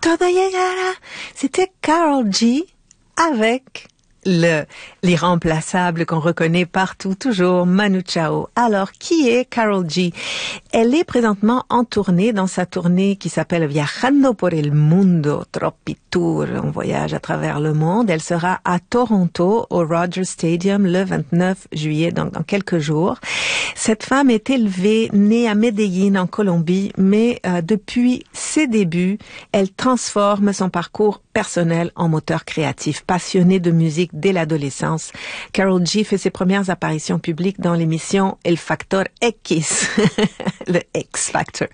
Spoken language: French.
todo llegará. C'était Karol G avec l'irremplaçable qu'on reconnaît partout, toujours Manu Chao. Alors, qui est Karol G? Elle est présentement en tournée, dans sa tournée qui s'appelle Viajando por el Mundo, Tropi Tour, on voyage à travers le monde. Elle sera à Toronto, au Rogers Stadium, le 29 juillet, donc dans quelques jours. Cette femme est élevée, née à Medellín, en Colombie, mais depuis ses débuts, elle transforme son parcours personnel en moteur créatif. Passionnée de musique dès l'adolescence, Karol G fait ses premières apparitions publiques dans l'émission El Factor X, le X Factor.